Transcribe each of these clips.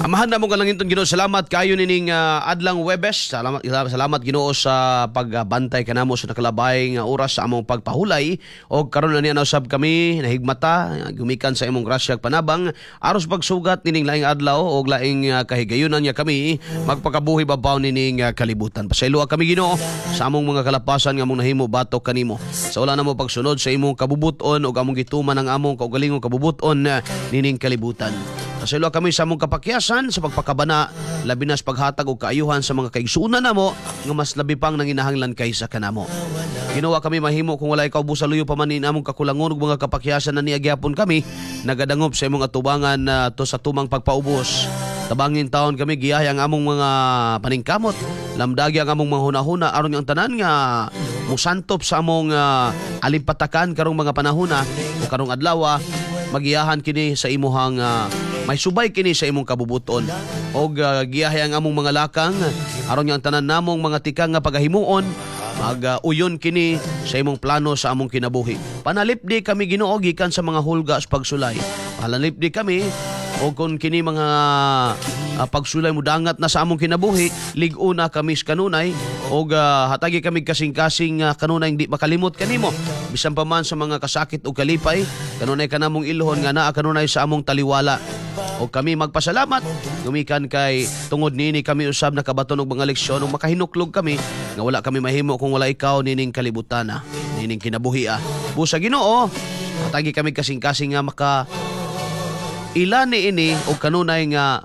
Amahan na mo kalangin itong Ginoo. Salamat kayo nining adlang Webes. Salamat Ginoo sa pagbantay kanamo sa nakalabay nga oras sa among pagpahulay. O karon na niya nausab kami nahigmata gumikan sa imong grasya panabang aros pagsugat nining laing adlaw o laing kahigayunan niya kami magpakabuhi babaw nining kalibutan. Pasaylo kami Ginoo sa among mga kalapasan nga among nahimo batok kanimo. Sa wala na mo pagsunod sa imong kabubuton o among gituman ang among kaugalingong kabubuton nining kalibutan. Pasaylo kami sa among kapakyasan sa pagpakabana labi na sa paghatag og kaayuhan sa mga kaigsunan namo nga mas labi pang nanginahanglan kaysa kanamo. Ginawa kami mahimo kung wala ikaw busaluyo pa man among kakulangon ug mga kapakyasan na niya gyapon kami nagadangop sa imong atubangan to sa tumang pagpaubos. Tabangin taon kami giyahay ang among mga paningkamot, lamdagi ang among mga hunahuna aron ang tanan nga musantop sa among alimpatakan karong mga panahona o karong adlaw magiyahan kini sa imuhang may subay kini sa imong kabubuton og giyahay ang among mga lakang aron ang tanan namong mga tikang nga pagahimuon mag-uyon kini sa imong plano sa among kinabuhi. Panalipdi kami Ginoo gikan sa mga hulga sa pagsulay. Panalipdi kami o kung kini mga pagsulay mo dangat na sa among kinabuhi, lig-o na kami sa kanunay o hatagi kami kasing-kasing kanunay hindi makalimot kanimo. Bisan pa man sa mga kasakit o kalipay, kanunay ka namong ilhon nga naa kanunay sa among taliwala. O kami magpasalamat, gumikan kay tungod nini kami usab nakabaton og mga leksyon ug makahinuklog kami nga wala kami mahimo kung wala ikaw nining kalibutan nining kinabuhi Busa Ginoo, hatagi kami kasing-kasing nga maka ilani ini o kanunay nga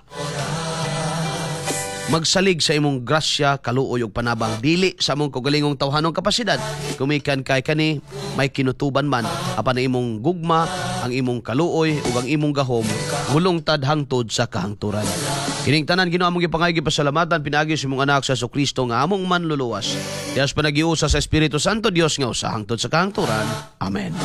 magsalig sa imong grasya, kaluoy ug panabang dili sa among kaugalingong tawhanong kapasidad. Kumikan kay kani may kinutuban man apan imong gugma, ang imong kaluoy ug ang imong gahom mulungtad hangtod sa kahangturan. Kining tanan Ginoo among gipangaygi pasalamatan pinaagi sa imong anak sa Jesucristo nga among manluluwas. Dios panagiusa sa Espiritu Santo Dios nga usa hangtod sa kahangturan. Amen.